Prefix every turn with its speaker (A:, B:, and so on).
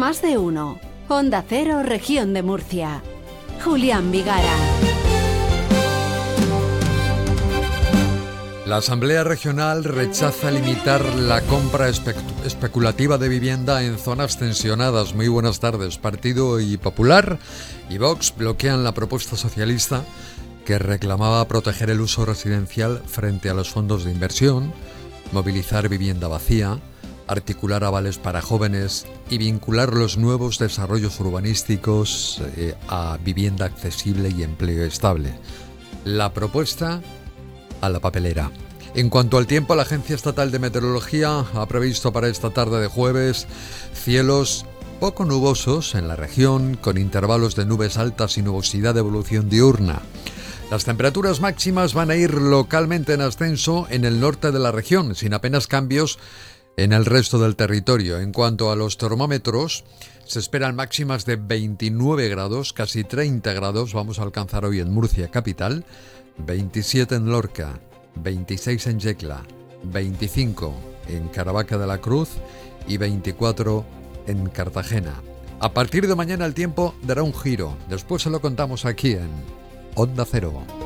A: Más de uno. Onda Cero, Región de Murcia. Julián Vigara.
B: La Asamblea Regional rechaza limitar la compra especulativa de vivienda en zonas tensionadas. Muy buenas tardes. Partido Popular y Vox bloquean la propuesta socialista que reclamaba proteger el uso residencial frente a los fondos de inversión, movilizar vivienda vacía, articular avales para jóvenes y vincular los nuevos desarrollos urbanísticos a vivienda accesible y empleo estable. La propuesta a la papelera. En cuanto al tiempo, la Agencia Estatal de Meteorología ha previsto para esta tarde de jueves cielos poco nubosos en la región, con intervalos de nubes altas y nubosidad de evolución diurna. Las temperaturas máximas van a ir localmente en ascenso en el norte de la región, sin apenas cambios en el resto del territorio. En cuanto a los termómetros, se esperan máximas de 29 grados, casi 30 grados vamos a alcanzar hoy en Murcia capital, 27 en Lorca, 26 en Yecla, 25 en Caravaca de la Cruz y 24 en Cartagena. A partir de mañana el tiempo dará un giro. Después se lo contamos aquí en Onda Cero.